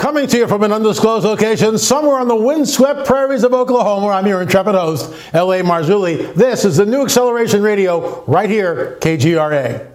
Coming to you from an undisclosed location somewhere on the windswept prairies of Oklahoma, I'm your intrepid host, L.A. Marzulli. This is the New Acceleration Radio right here, KGRA.